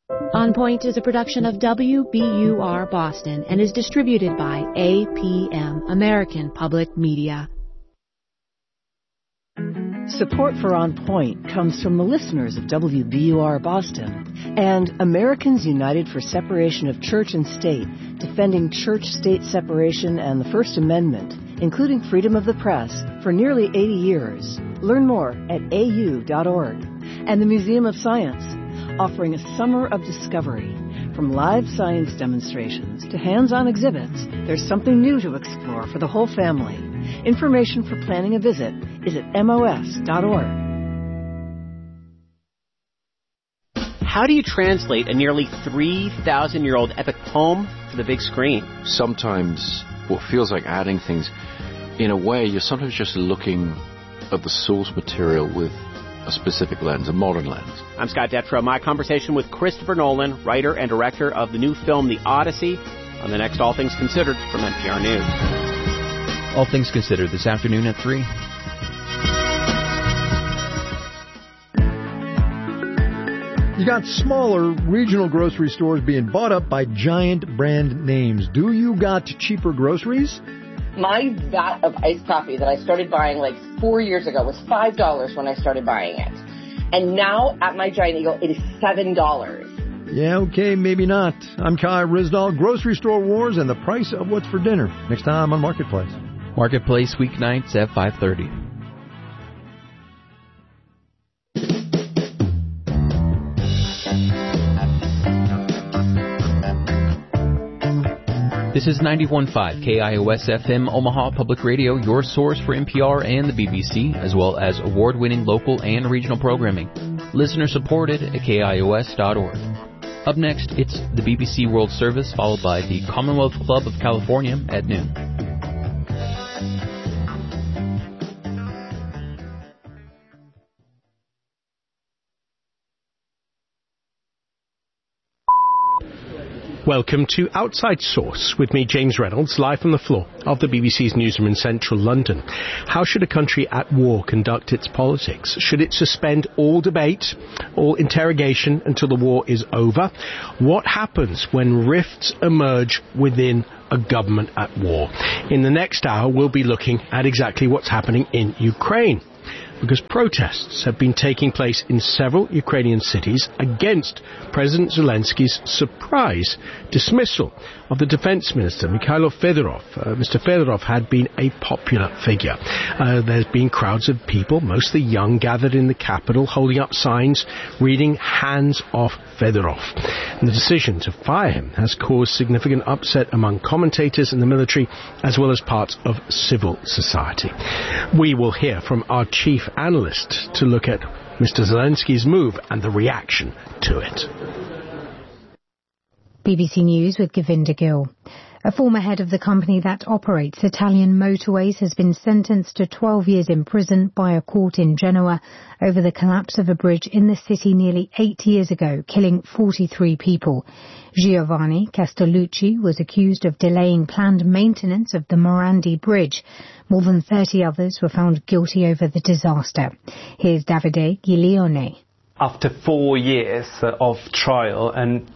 On Point is a production of WBUR Boston and is distributed by APM, American Public Media. Support for On Point comes from the listeners of WBUR Boston and Americans United for Separation of Church and State, defending church-state separation and the First Amendment, including freedom of the press, for nearly 80 years. Learn more at au.org. And the Museum of Science, offering a summer of discovery. From live science demonstrations to hands-on exhibits, there's something new to explore for the whole family. Information for planning a visit is at mos.org. How do you translate a nearly 3,000-year-old epic poem to the big screen? Sometimes what feels like adding things, in a way, you're sometimes just looking at the source material with a specific lens, a modern lens. I'm Scott Detrow. My conversation with Christopher Nolan, writer and director of the new film The Odyssey, on the next All Things Considered from NPR News. All Things Considered this afternoon at 3. You got smaller regional grocery stores being bought up by giant brand names. Do you got cheaper groceries? My vat of iced coffee that I started buying like 4 years ago was $5 when I started buying it. And now at my Giant Eagle, it is $7. Yeah, okay, maybe not. I'm Kai Risdall. Grocery Store Wars and the price of what's for dinner. Next time on Marketplace. Marketplace weeknights at 5:30. This is 91.5 KIOS FM Omaha Public Radio, your source for NPR and the BBC, as well as award-winning local and regional programming. Listener supported at KIOS.org. Up next, it's the BBC World Service, followed by the Commonwealth Club of California at noon. Welcome to Outside Source with me, James Reynolds, live from the floor of the BBC's newsroom in central London. How should a country at war conduct its politics? Should it suspend all debate, all interrogation until the war is over? What happens when rifts emerge within a government at war? In the next hour, we'll be looking at exactly what's happening in Ukraine, because protests have been taking place in several Ukrainian cities against President Zelensky's surprise dismissal of the defense minister, Mikhailo Fedorov. Mr. Fedorov had been a popular figure. There's been crowds of people, mostly young, gathered in the capital, holding up signs reading "Hands off Fedorov." And the decision to fire him has caused significant upset among commentators in the military, as well as parts of civil society. We will hear from our chief analyst to look at Mr. Zelensky's move and the reaction to it. BBC News with Govinda Gill. A former head of the company that operates Italian motorways has been sentenced to 12 years in prison by a court in Genoa over the collapse of a bridge in the city nearly 8 years ago, killing 43 people. Giovanni Castellucci was accused of delaying planned maintenance of the Morandi Bridge. More than 30 others were found guilty over the disaster. Here's Davide Giglione. After 4 years of trial and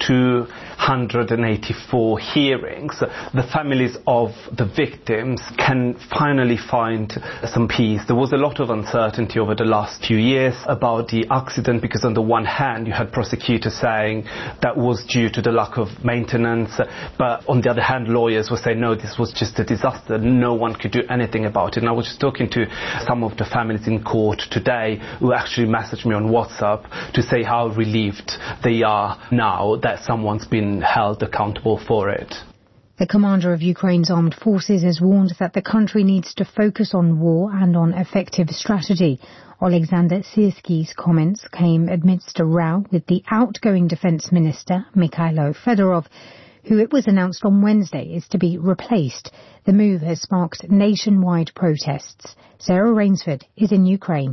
284 hearings, the families of the victims can finally find some peace. There was a lot of uncertainty over the last few years about the accident, because on the one hand you had prosecutors saying that was due to the lack of maintenance, but on the other hand lawyers were saying no, this was just a disaster, no one could do anything about it. And I was just talking to some of the families in court today who actually messaged me on WhatsApp to say how relieved they are now that someone's been held accountable for it. The commander of Ukraine's armed forces has warned that the country needs to focus on war and on effective strategy. Alexander Syrski's comments came amidst a row with the outgoing defense minister, Mikhailo Fedorov, who it was announced on Wednesday is to be replaced. The move has sparked nationwide protests. Sarah Rainsford is in Ukraine.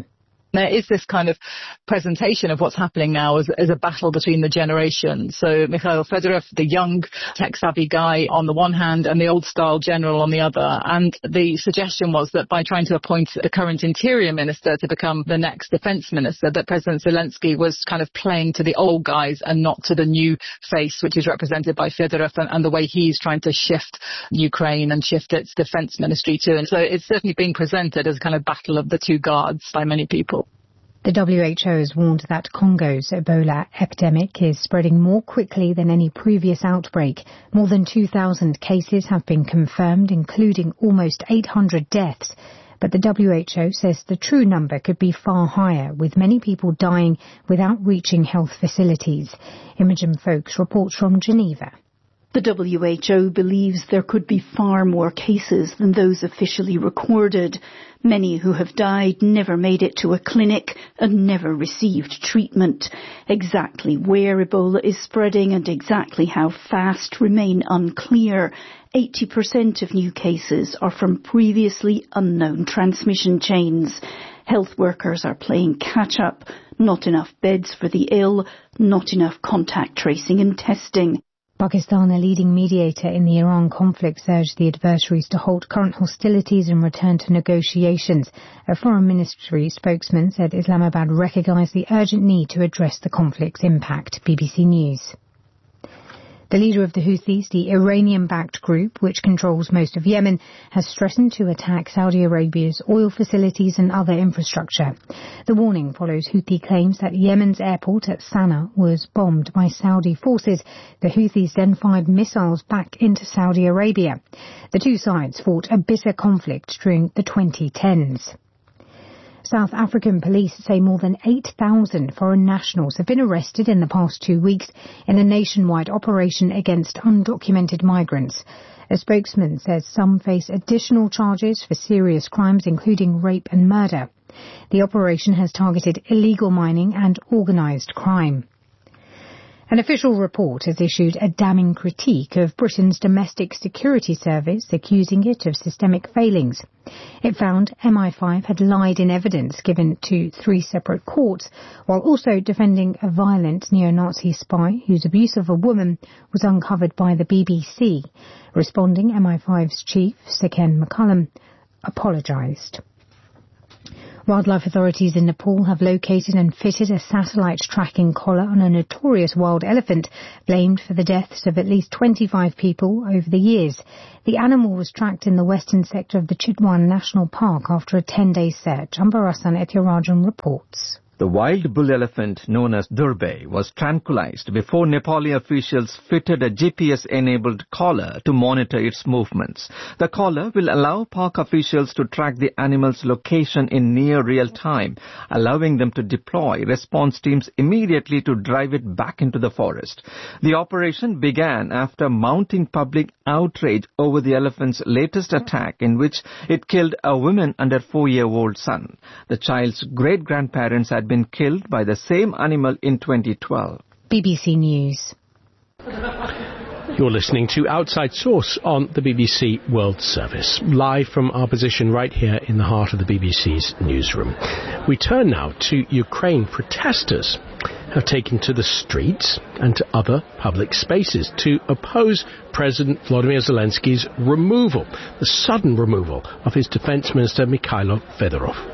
There is this kind of presentation of what's happening now as a battle between the generations. So Mikhail Fedorov, the young tech-savvy guy on the one hand, and the old-style general on the other. And the suggestion was that by trying to appoint the current interior minister to become the next defense minister, that President Zelensky was kind of playing to the old guys and not to the new face, which is represented by Fedorov, and the way he's trying to shift Ukraine and shift its defense ministry too. And so it's certainly being presented as a kind of battle of the two guards by many people. The WHO has warned that Congo's Ebola epidemic is spreading more quickly than any previous outbreak. More than 2,000 cases have been confirmed, including almost 800 deaths. But the WHO says the true number could be far higher, with many people dying without reaching health facilities. Imogen Foulkes reports from Geneva. The WHO believes there could be far more cases than those officially recorded. Many who have died never made it to a clinic and never received treatment. Exactly where Ebola is spreading and exactly how fast remain unclear. 80% of new cases are from previously unknown transmission chains. Health workers are playing catch-up. Not enough beds for the ill, not enough contact tracing and testing. Pakistan, a leading mediator in the Iran conflict, urged the adversaries to halt current hostilities and return to negotiations. A foreign ministry spokesman said Islamabad recognised the urgent need to address the conflict's impact. BBC News. The leader of the Houthis, the Iranian-backed group, which controls most of Yemen, has threatened to attack Saudi Arabia's oil facilities and other infrastructure. The warning follows Houthi claims that Yemen's airport at Sana'a was bombed by Saudi forces. The Houthis then fired missiles back into Saudi Arabia. The two sides fought a bitter conflict during the 2010s. South African police say more than 8,000 foreign nationals have been arrested in the past 2 weeks in a nationwide operation against undocumented migrants. A spokesman says some face additional charges for serious crimes, including rape and murder. The operation has targeted illegal mining and organised crime. An official report has issued a damning critique of Britain's domestic security service, accusing it of systemic failings. It found MI5 had lied in evidence given to 3 separate courts, while also defending a violent neo-Nazi spy whose abuse of a woman was uncovered by the BBC. Responding, MI5's chief, Sir Ken McCullum, apologised. Wildlife authorities in Nepal have located and fitted a satellite tracking collar on a notorious wild elephant blamed for the deaths of at least 25 people over the years. The animal was tracked in the western sector of the Chitwan National Park after a 10-day search. Ambarasan Ethirajan reports. The wild bull elephant, known as Durbe, was tranquilized before Nepali officials fitted a GPS-enabled collar to monitor its movements. The collar will allow park officials to track the animal's location in near real time, allowing them to deploy response teams immediately to drive it back into the forest. The operation began after mounting public outrage over the elephant's latest attack, in which it killed a woman and her 4-year-old son. The child's great-grandparents had been killed by the same animal in 2012. BBC News. You're listening to Outside Source on the BBC World Service, live from our position right here in the heart of the BBC's newsroom. We turn now to Ukraine. Protesters have taken to the streets and to other public spaces to oppose President Volodymyr Zelensky's removal, the sudden removal of his defense minister Mikhailo Fedorov.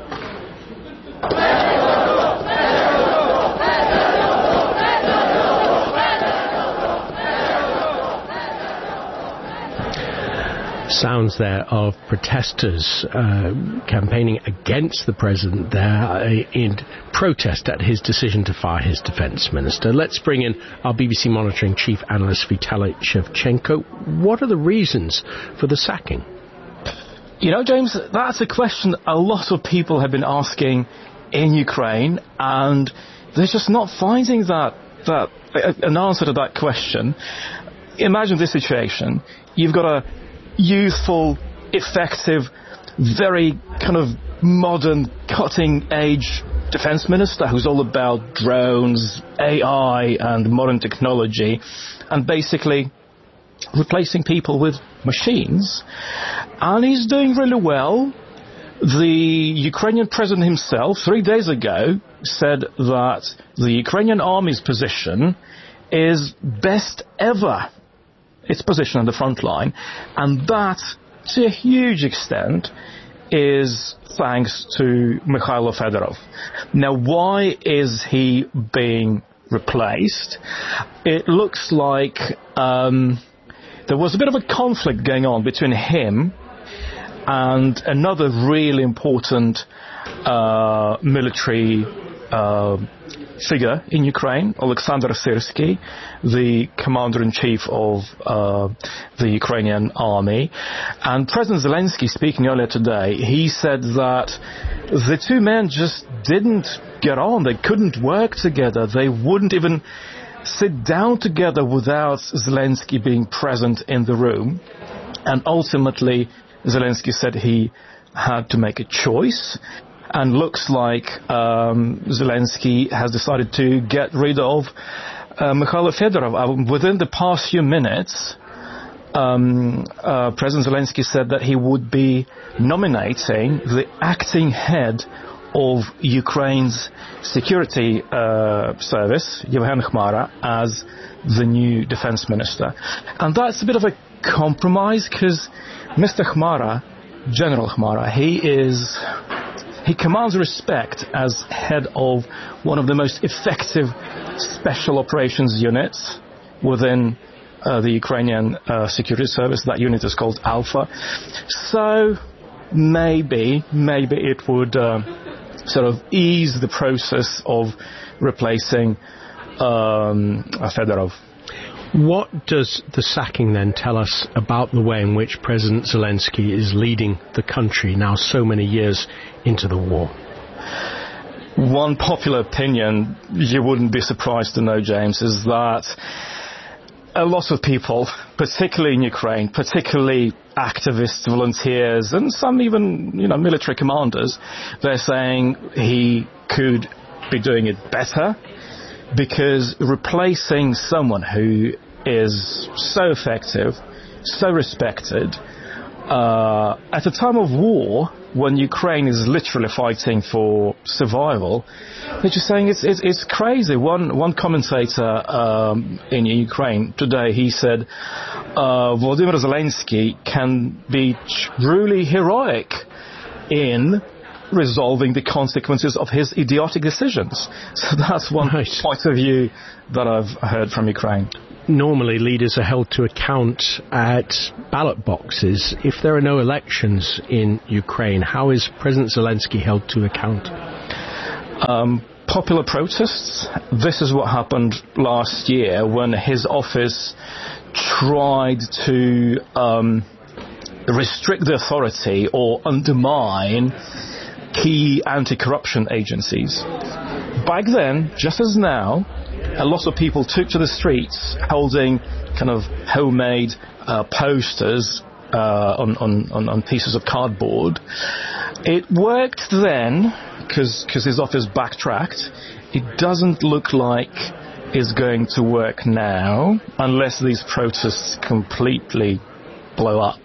Sounds there of protesters campaigning against the president there in protest at his decision to fire his defense minister. Let's bring in our BBC monitoring chief analyst Vitaly Shevchenko. What are the reasons for the sacking? You know, James, that's a question a lot of people have been asking in Ukraine, and they're just not finding an answer to that question. Imagine this situation. You've got a youthful, effective, very kind of modern, cutting-edge defense minister who's all about drones, AI and modern technology, and basically replacing people with machines. And he's doing really well. The Ukrainian president himself, 3 days ago, said that the Ukrainian army's position is best ever, its position on the front line, and that, to a huge extent, is thanks to Mikhailo Fedorov. Now, why is he being replaced? It looks like there was a bit of a conflict going on between him and another really important military figure in Ukraine, Alexander Syrsky, the commander-in-chief of the Ukrainian army. And President Zelensky, speaking earlier today, he said that the two men just didn't get on. They couldn't work together. They wouldn't even sit down together without Zelensky being present in the room. And ultimately, Zelensky said he had to make a choice, and looks like Zelensky has decided to get rid of Mikhailo Fedorov. Within the past few minutes, President Zelensky said that he would be nominating the acting head of Ukraine's security service, Yevhen Khmara, as the new defense minister. And that's a bit of a compromise, because Mr. Khmara, General Khmara, he commands respect as head of one of the most effective special operations units within the Ukrainian security service. That unit is called Alpha. So maybe it would sort of ease the process of replacing Fedorov. What does the sacking then tell us about the way in which President Zelensky is leading the country now so many years into the war? One popular opinion, you wouldn't be surprised to know, James, is that a lot of people, particularly in Ukraine, particularly activists, volunteers, and some even, military commanders, they're saying he could be doing it better, because replacing someone who is so effective, so respected, at a time of war, when Ukraine is literally fighting for survival, they're just saying it's crazy. One commentator in Ukraine today, he said, Volodymyr Zelensky can be truly heroic in resolving the consequences of his idiotic decisions. So that's one point of view that I've heard from Ukraine. Normally, leaders are held to account at ballot boxes. If there are no elections in Ukraine, how is President Zelensky held to account? Popular protests. This is what happened last year when his office tried to restrict the authority or undermine key anti-corruption agencies. Back then, just as now, a lot of people took to the streets holding kind of homemade posters on pieces of cardboard. It worked then, because his office backtracked. It doesn't look like it's going to work now, unless these protests completely blow up.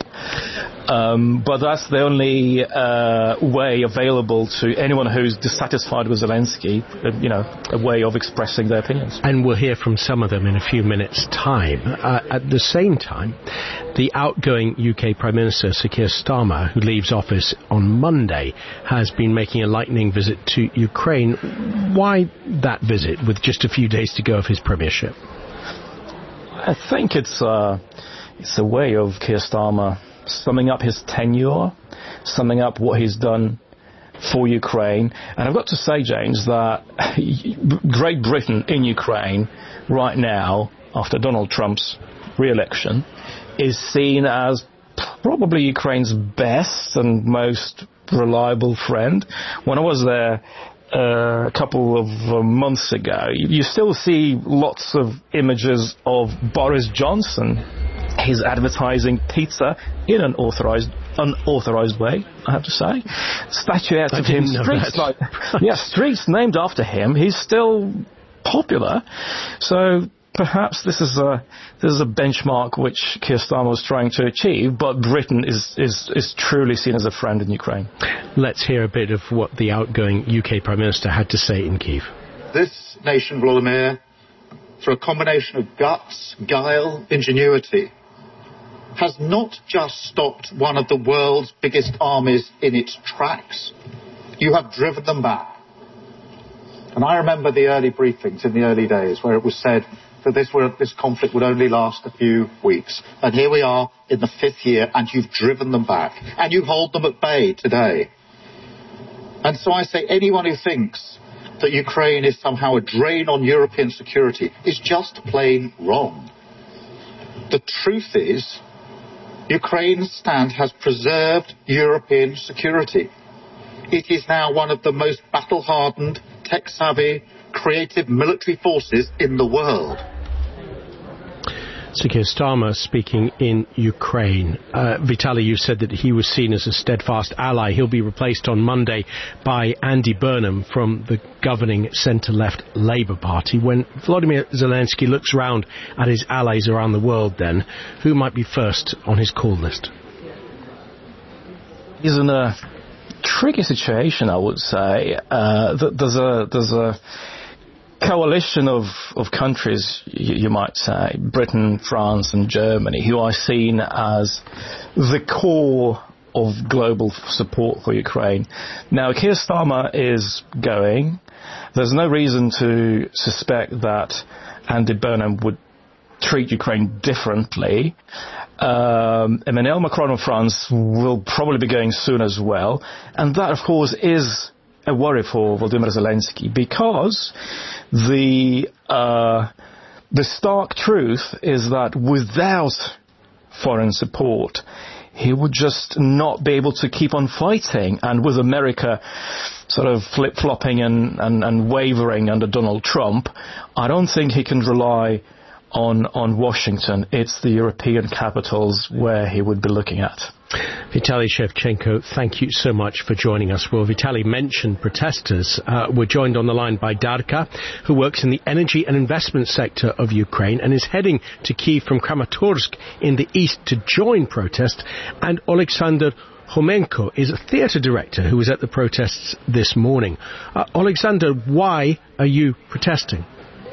But that's the only way available to anyone who's dissatisfied with Zelensky, a way of expressing their opinions. And we'll hear from some of them in a few minutes' time. At the same time, the outgoing UK Prime Minister, Sir Keir Starmer, who leaves office on Monday, has been making a lightning visit to Ukraine. Why that visit with just a few days to go of his premiership? I think it's a way of Keir Starmer summing up his tenure, summing up what he's done for Ukraine. And I've got to say, James, that Great Britain in Ukraine right now, after Donald Trump's re-election, is seen as probably Ukraine's best and most reliable friend. When I was there a couple of months ago, you still see lots of images of Boris Johnson. He's advertising pizza in an unauthorized way, I have to say. Statuettes of him, streets named after him. He's still popular. So perhaps this is a benchmark which Keir Starmer was trying to achieve, but Britain is truly seen as a friend in Ukraine. Let's hear a bit of what the outgoing UK Prime Minister had to say in Kyiv. This nation, Volodymyr, through a combination of guts, guile, ingenuity, has not just stopped one of the world's biggest armies in its tracks. You have driven them back. And I remember the early briefings in the early days where it was said that this conflict would only last a few weeks. And here we are in the 5th year, and you've driven them back. And you hold them at bay today. And so I say anyone who thinks that Ukraine is somehow a drain on European security is just plain wrong. The truth is, Ukraine's stand has preserved European security. It is now one of the most battle-hardened, tech-savvy, creative military forces in the world. So Keir Starmer speaking in Ukraine. Vitaly, you said that he was seen as a steadfast ally. He'll be replaced on Monday by Andy Burnham from the governing centre-left Labour Party. When Volodymyr Zelensky looks round at his allies around the world then, who might be first on his call list? He's in a tricky situation, I would say. There's a coalition of countries, you might say, Britain, France and Germany, who are seen as the core of global support for Ukraine. Now, Keir Starmer is going. There's no reason to suspect that Andy Burnham would treat Ukraine differently. Emmanuel Macron of France will probably be going soon as well. And that, of course, is a worry for Volodymyr Zelensky, because the stark truth is that without foreign support, he would just not be able to keep on fighting. And with America sort of flip-flopping and wavering under Donald Trump, I don't think he can rely on Washington. It's the European capitals where he would be looking at. Vitaly Shevchenko, thank you so much for joining us. Well, Vitaly mentioned protesters. We're joined on the line by Darka, who works in the energy and investment sector of Ukraine and is heading to Kyiv from Kramatorsk in the east to join protest. And Alexander Homenko is a theatre director who was at the protests this morning. Alexander, why are you protesting?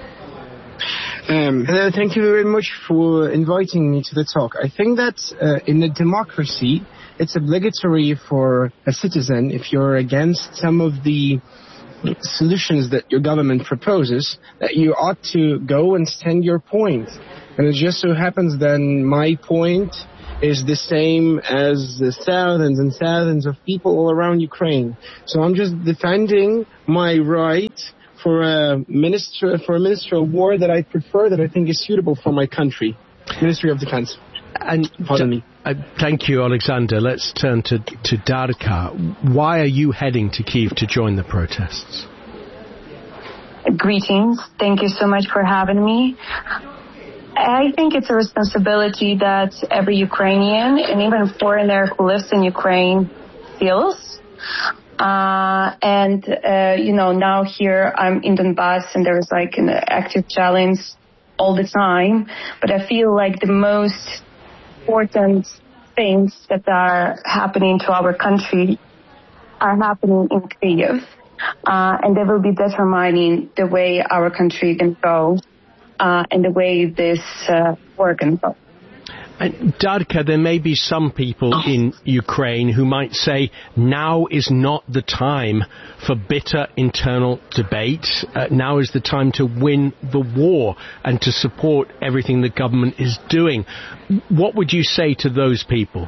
Hello, thank you very much for inviting me to the talk. I think that in a democracy, it's obligatory for a citizen, if you're against some of the solutions that your government proposes, that you ought to go and stand your point. And it just so happens then my point is the same as the thousands and thousands of people all around Ukraine. So I'm just defending my right for a minister of war that I prefer, that I think is suitable for my country, Ministry of Defense. And pardon me. Thank you, Alexander. Let's turn to Darka. Why are you heading to Kyiv to join the protests? Greetings. Thank you so much for having me. I think it's a responsibility that every Ukrainian and even foreigner who lives in Ukraine feels. Now here I'm in Donbass and there's like an active challenge all the time. But I feel like the most important things that are happening to our country are happening in Kyiv. And they will be determining the way our country can go and the way this war can go. Darka, there may be some people in Ukraine who might say now is not the time for bitter internal debate. Now is the time to win the war and to support everything the government is doing. What would you say to those people?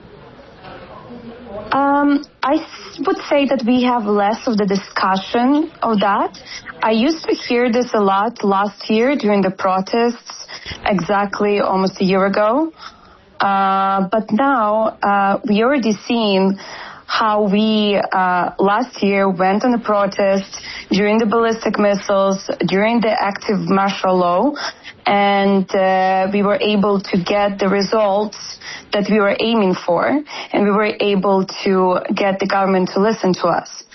I would say that we have less of the discussion of that. I used to hear this a lot last year during the protests, exactly almost a year ago. But now we already seen how we last year went on a protest during the ballistic missiles, during the active martial law, and we were able to get the results that we were aiming for, and we were able to get the government to listen to us.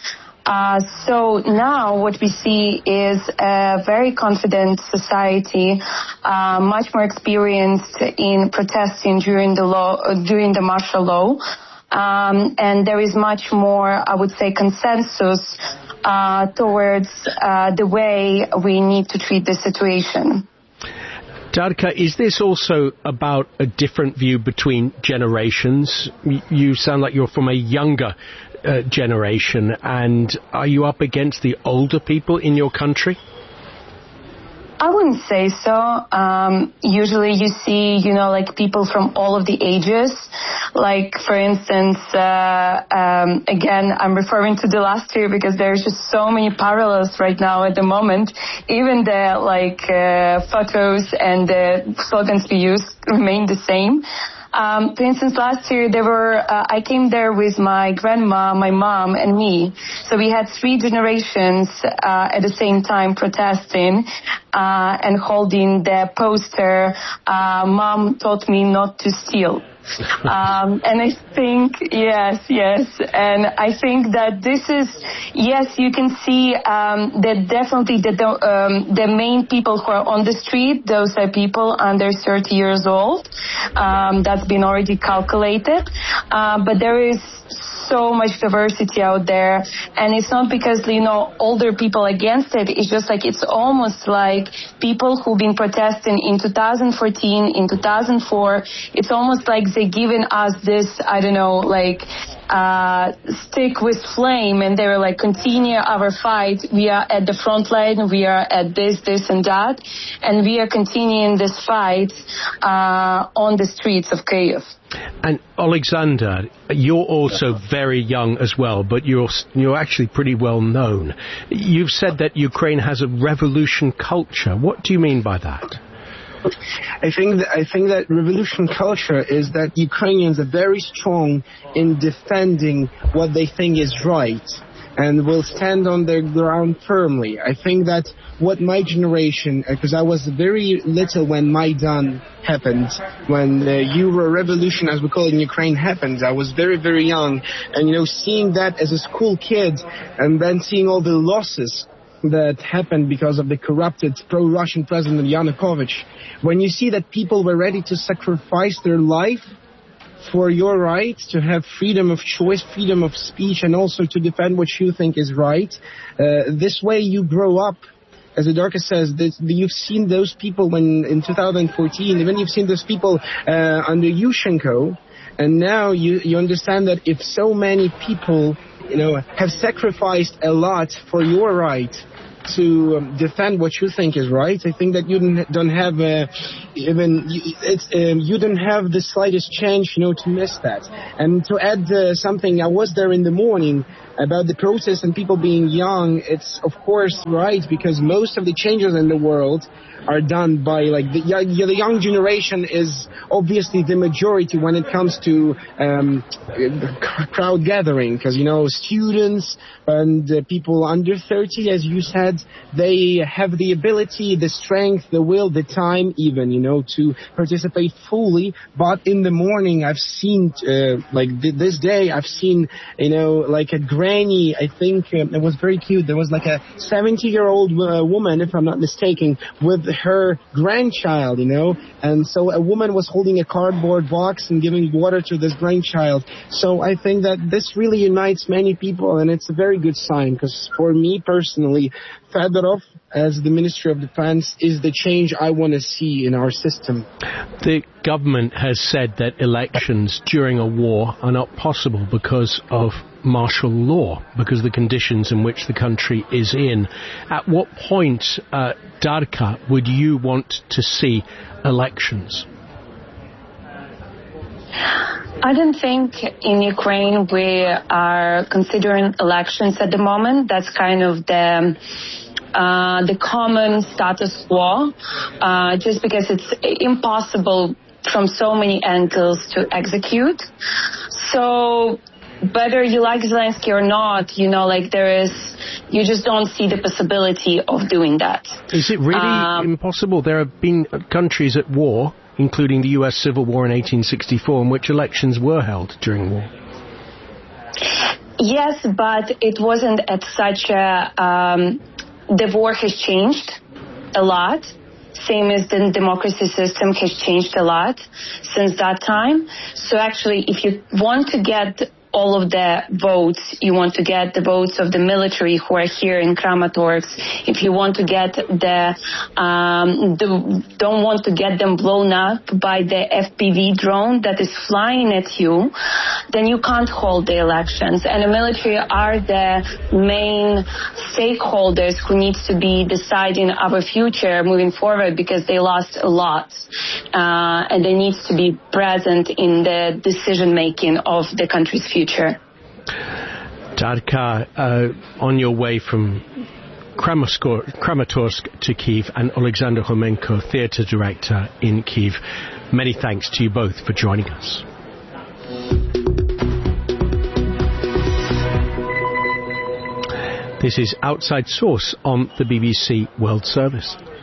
So now what we see is a very confident society, much more experienced in protesting during the martial law. And there is much more, I would say, consensus towards the way we need to treat this situation. Darka, is this also about a different view between generations? You sound like you're from a younger generation, and are you up against the older people in your country? I wouldn't say so. Usually you see, like people from all of the ages. Like, for instance, again, I'm referring to the last year because there's just so many parallels right now at the moment. Even the, photos and the slogans we use remain the same. For instance, last year I came there with my grandma, my mom, and me. So we had 3 generations at the same time protesting and holding the poster, "Mom taught me not to steal." And I think, yes. And I think that this is, yes, you can see that definitely the main people who are on the street, those are people under 30 years old. That's been already calculated. But there is so much diversity out there, and it's not because older people against it. It's just it's almost like people who've been protesting in 2014, in 2004. It's almost like they're giving us this, stick with flame, and they were continue our fight. We are at the front line. We are at this, and that, and we are continuing this fight on the streets of Kyiv. And Alexander, you're also very young as well, but you're actually pretty well known. You've said that Ukraine has a revolution culture. What do you mean by that? I think that revolution culture is that Ukrainians are very strong in defending what they think is right and will stand on their ground firmly. I think that what my generation, because I was very little when Maidan happened, when the Euro revolution, as we call it in Ukraine, happened, I was very, very young. And, seeing that as a school kid and then seeing all the losses that happened because of the corrupted pro-Russian president Yanukovych, when you see that people were ready to sacrifice their life for your right to have freedom of choice, freedom of speech, and also to defend what you think is right, this way you grow up. As Darka says, you've seen those people when in 2014, even you've seen those people under Yushchenko, and now you understand that if so many people have sacrificed a lot for your right to defend what you think is right, I think that you don't have you don't have the slightest chance, to miss that. And to add something, I was there in the morning about the protest and people being young. It's of course right, because most of the changes in the world are done by the young generation is obviously the majority when it comes to crowd gathering, because students and people under 30, as you said, they have the ability, the strength, the will, the time even to participate fully. But in the morning I've seen this day I've seen a granny, I think it was very cute, there was a 70-year-old woman, if I'm not mistaken, with her grandchild, and so a woman was holding a cardboard box and giving water to this grandchild. So I think that this really unites many people, and it's a very good sign, because for me personally, Fedorov, as the Ministry of Defense, is the change I want to see in our system. The government has said that elections during a war are not possible because of martial law, because of the conditions in which the country is in. At what point, Darka, would you want to see elections? I don't think in Ukraine we are considering elections at the moment. That's kind of the common status quo, just because it's impossible from so many angles to execute. So whether you like Zelensky or not, you just don't see the possibility of doing that. Is it really impossible? There have been countries at war, including the U.S. Civil War in 1864, in which elections were held during war. Yes, but it wasn't at such a... the war has changed a lot. Same as the democracy system has changed a lot since that time. So actually, if you want to get all of the votes, you want to get the votes of the military who are here in Kramatorsk, if you want to get don't want to get them blown up by the FPV drone that is flying at you, then you can't hold the elections. And the military are the main stakeholders who needs to be deciding our future moving forward, because they lost a lot. And they need to be present in the decision making of the country's future. Darka, on your way from Kramatorsk to Kyiv, and Alexander Homenko, theatre director in Kyiv. Many thanks to you both for joining us. This is Outside Source on the BBC World Service.